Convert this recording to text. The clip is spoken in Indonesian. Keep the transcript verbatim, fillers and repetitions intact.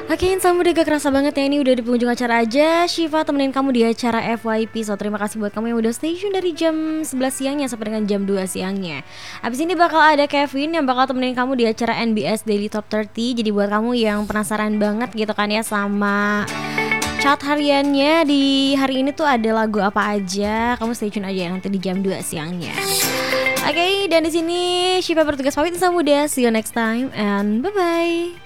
Oke, Insan Muda gak kerasa banget ya, ini udah di penghujung acara aja. Syifa temenin kamu di acara F Y P. So terima kasih buat kamu yang udah stay tune dari jam sebelas siangnya sampai dengan jam dua siangnya. Abis ini bakal ada Kevin yang bakal temenin kamu di acara N B S Daily Top tiga puluh. Jadi buat kamu yang penasaran banget gitu kan ya sama chart hariannya di hari ini tuh ada lagu apa aja, kamu stay tune aja ya nanti di jam dua siangnya. Oke, okay, dan di sini Syifa bertugas pamit Insan Muda. See you next time and bye bye.